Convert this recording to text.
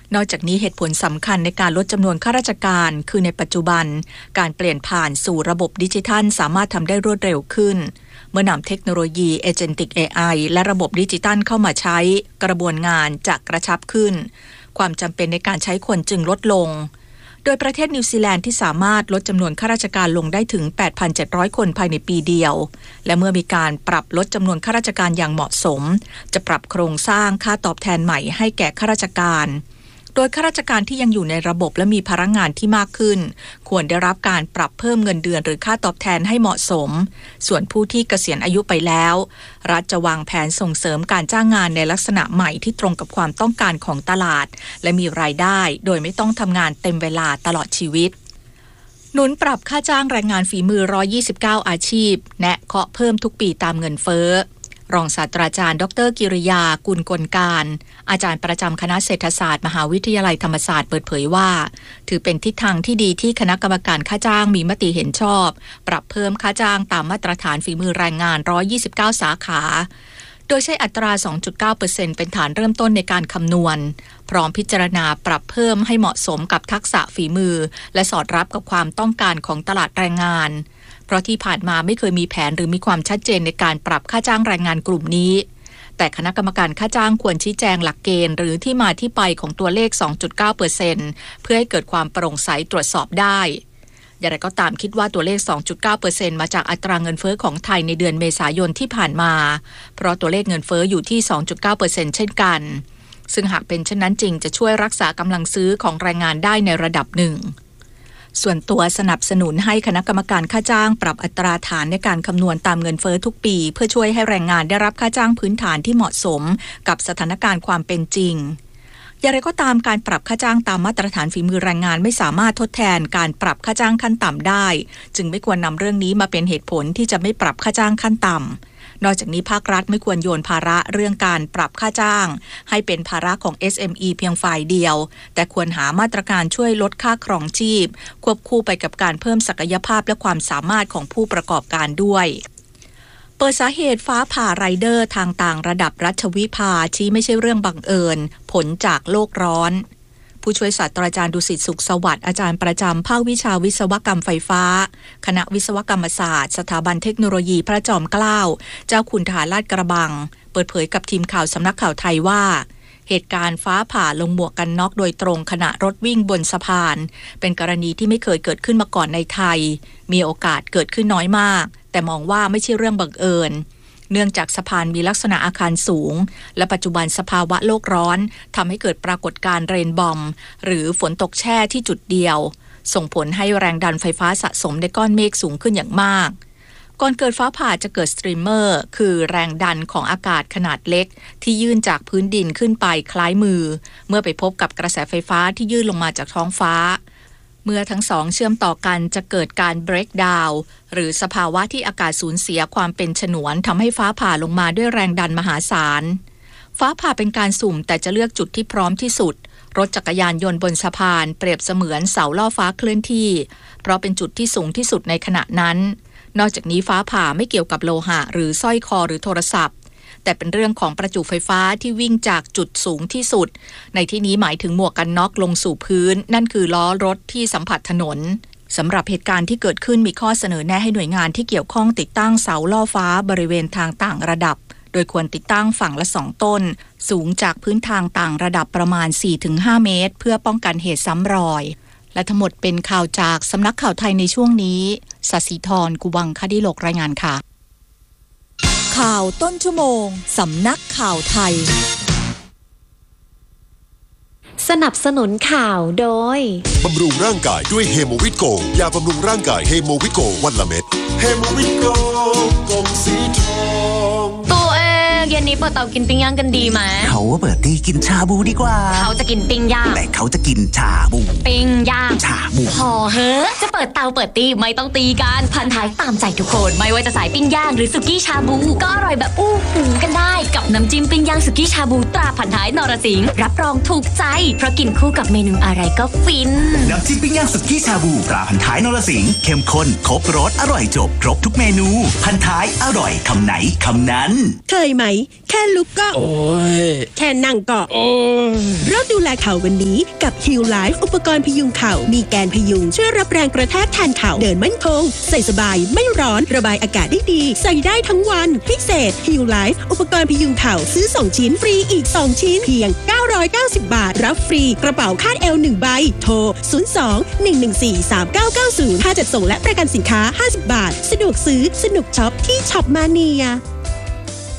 นอกจากนี้เหตุผลสำคัญในการลดจำนวนข้าราชการคือในปัจจุบันการเปลี่ยนผ่านสู่ระบบดิจิทัลสามารถทำได้รวดเร็วขึ้นเมื่อนำเทคโนโลยี Agentic AI และระบบดิจิทัลเข้ามาใช้กระบวนงานจะกระชับขึ้นความจำเป็นในการใช้คนจึงลดลงโดยประเทศนิวซีแลนด์ที่สามารถลดจำนวนข้าราชการลงได้ถึง 8,700 คนภายในปีเดียวและเมื่อมีการปรับลดจำนวนข้าราชการอย่างเหมาะสมจะปรับโครงสร้างค่าตอบแทนใหม่ให้แก่ข้าราชการโดยข้าราชการที่ยังอยู่ในระบบและมีพนักงานที่มากขึ้นควรได้รับการปรับเพิ่มเงินเดือนหรือค่าตอบแทนให้เหมาะสมส่วนผู้ที่เกษียณอายุไปแล้วรัฐจะวางแผนส่งเสริมการจ้างงานในลักษณะใหม่ที่ตรงกับความต้องการของตลาดและมีรายได้โดยไม่ต้องทำงานเต็มเวลาตลอดชีวิตหนุนปรับค่าจ้างแรงงานฝีมือ129อาชีพแนะเคาะเพิ่มทุกปีตามเงินเฟ้อรองศาสตราจารย์ดร.กิริยากุลกลการอาจารย์ประจำคณะเศรษฐศาสตร์มหาวิทยาลัยธรรมศาสตร์เปิดเผยว่าถือเป็นทิศทางที่ดีที่คณะกรรมการค่าจ้างมีมติเห็นชอบปรับเพิ่มค่าจ้างตามมาตรฐานฝีมือแรงงาน129สาขาโดยใช้อัตรา 2.9% เป็นฐานเริ่มต้นในการคำนวณพร้อมพิจารณาปรับเพิ่มให้เหมาะสมกับทักษะฝีมือและสอดรับกับความต้องการของตลาดแรงงานเพราะที่ผ่านมาไม่เคยมีแผนหรือมีความชัดเจนในการปรับค่าจ้างแรงงานกลุ่มนี้แต่คณะกรรมการค่าจ้างควรชี้แจงหลักเกณฑ์หรือที่มาที่ไปของตัวเลข 2.9% เพื่อให้เกิดความโปร่งใสตรวจสอบได้อย่างไรก็ตามคิดว่าตัวเลข 2.9% มาจากอัตราเงินเฟ้อของไทยในเดือนเมษายนที่ผ่านมาเพราะตัวเลขเงินเฟ้ออยู่ที่ 2.9% เช่นกันซึ่งหากเป็นเช่นนั้นจริงจะช่วยรักษากำลังซื้อของแรงงานได้ในระดับหนึ่งส่วนตัวสนับสนุนให้คณะกรรมการค่าจ้างปรับอัตราฐานในการคำนวณตามเงินเฟ้อทุกปีเพื่อช่วยให้แรงงานได้รับค่าจ้างพื้นฐานที่เหมาะสมกับสถานการณ์ความเป็นจริงอย่างไรก็ตามการปรับค่าจ้างตามมาตรฐานฝีมือแรงงานไม่สามารถทดแทนการปรับค่าจ้างขั้นต่ำได้จึงไม่ควรนำเรื่องนี้มาเป็นเหตุผลที่จะไม่ปรับค่าจ้างขั้นต่ำนอกจากนี้ภาครัฐไม่ควรโยนภาระเรื่องการปรับค่าจ้างให้เป็นภาระของ SME เพียงฝ่ายเดียวแต่ควรหามาตรการช่วยลดค่าครองชีพควบคู่ไปกับการเพิ่มศักยภาพและความสามารถของผู้ประกอบการด้วยเปิดสาเหตุฟ้าผ่าไรเดอร์ทางต่างระดับรัชวิภาชี้ไม่ใช่เรื่องบังเอิญผลจากโลกร้อนผู้ช่วยศาสตราจารย์ดุสิตสุขสวัสดิ์อาจารย์ประจำภาควิชาวิศวกรรมไฟฟ้าคณะวิศวกรรมศาสตร์สถาบันเทคโนโลยีพระจอมเกล้าเจ้าคุณทหารลาดกระบังเปิดเผยกับทีมข่าวสำนักข่าวไทยว่าเหตุการณ์ฟ้าผ่าลงหมวกกันน็อกโดยตรงขณะรถวิ่งบนสะพานเป็นกรณีที่ไม่เคยเกิดขึ้นมาก่อนในไทยมีโอกาสเกิดขึ้นน้อยมากแต่มองว่าไม่ใช่เรื่องบังเอิญเนื่องจากสะพานมีลักษณะอาคารสูงและปัจจุบันสภาวะโลกร้อนทำให้เกิดปรากฏการณ์เรนบอมหรือฝนตกแช่ที่จุดเดียวส่งผลให้แรงดันไฟฟ้าสะสมในก้อนเมฆสูงขึ้นอย่างมากก่อนเกิดฟ้าผ่าจะเกิดสตรีมเมอร์คือแรงดันของอากาศขนาดเล็กที่ยื่นจากพื้นดินขึ้นไปคล้ายมือเมื่อไปพบกับกระแสไฟฟ้าที่ยื่นลงมาจากท้องฟ้าเมื่อทั้งสองเชื่อมต่อกันจะเกิดการ break down หรือสภาวะที่อากาศสูญเสียความเป็นฉนวนทำให้ฟ้าผ่าลงมาด้วยแรงดันมหาศาลฟ้าผ่าเป็นการสุ่มแต่จะเลือกจุดที่พร้อมที่สุดรถจักรยานยนต์บนสะพานเปรียบเสมือนเสาล่อฟ้าเคลื่อนที่เพราะเป็นจุดที่สูงที่สุดในขณะนั้นนอกจากนี้ฟ้าผ่าไม่เกี่ยวกับโลหะหรือสร้อยคอหรือโทรศัพท์แต่เป็นเรื่องของประจุไฟฟ้าที่วิ่งจากจุดสูงที่สุดในที่นี้หมายถึงหมวกกันน็อกลงสู่พื้นนั่นคือล้อรถที่สัมผัสถนนสำหรับเหตุการณ์ที่เกิดขึ้นมีข้อเสนอแนะให้หน่วยงานที่เกี่ยวข้องติดตั้งเสาล่อฟ้าบริเวณทางต่างระดับโดยควรติดตั้งฝั่งละ2ต้นสูงจากพื้นทางต่างระดับประมาณ 4-5 เมตรเพื่อป้องกันเหตุซ้ำรอยและทั้งหมดเป็นข่าวจากสำนักข่าวไทยในช่วงนี้ศศิธร กุวังคดิโลกรายงานค่ะข่าวต้นชั่วโมงสำนักข่าวไทยสนับสนุนข่าวโดยบำรุงร่างกายด้วยเฮโมวิโกยาบำรุงร่างกายเฮโมวิโกวันละเม็ดเฮโมวิโกกล่องสีทองตัวเองเย็นนี้เปิดเตากินปิ้งย่างกันดีไหมเขาเปิดตีกินชาบูดีกว่าเขาจะกินปิ้งย่างแต่เขาจะกินชาบูปิ้งย่างชาบูพอเฮ้อจะเปิดเตาเปิดตีไม่ต้องตีกันพันท้ายตามใจทุกคนไม่ว่าจะสายปิ้งย่างหรือสุกี้ชาบูก็อร่อยแบบอู้หูกันได้กับน้ำจิ้มปิ้งย่างสุกี้ชาบูตราพันท้ายนรสิงห์รับรองถูกใจเพราะกินคู่กับเมนูอะไรก็ฟินน้ำจิ้มปิ้งย่างสุกี้ชาบูตราพันท้ายนรสิงห์เข้มข้นครบรสอร่อยจบครบทุกเมนูพันท้ายอร่อยคำไหนคำนั้นเคยไหมแค่ลุกก็โอ้ยแค่นั่งก็โอ้ยเริ่มดูแลเข่าวันนี้กับ Heal Life อุปกรณ์พยุงเข่ามีแกนพยุงช่วยรับแรงกระแทกแทนเข่าเดินมั่นคงใส่สบายไม่ร้อนระบายอากาศได้ดีใส่ได้ทั้งวันพิเศษ Heal Life อุปกรณ์พยุงเข่าซื้อ2ชิ้นฟรีอีก2ชิ้นเพียง990 บาทรับฟรีกระเป๋าคาดเอว1ใบโทร02-114-3990ค่าจัดส่งและประกันสินค้า50 บาทสะดวกซื้อสนุกช็อปที่ช็อปมาเนีย